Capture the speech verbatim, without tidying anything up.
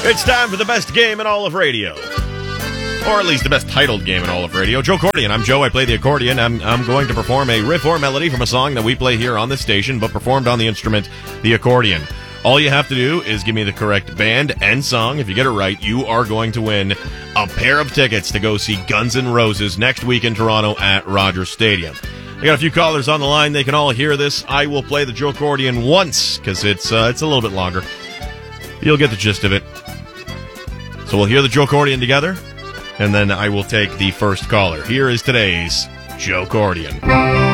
It's time for the best game in all of radio. Or at least the best titled game in all of radio. Joe Accordion. I'm Joe. I play the accordion. I'm, I'm going to perform a riff or melody from a song that we play here on this station, but performed on the instrument, the accordion. All you have to do is give me the correct band and song. If you get it right, you are going to win a pair of tickets to go see Guns N' Roses next week in Toronto at Rogers Stadium. I got a few callers on the line. They can all hear this. I will play the Joe Accordion once because it's, uh, it's a little bit longer. You'll get the gist of it. So we'll hear the Joe Accordion together, and then I will take the first caller. Here is today's Joe Accordion.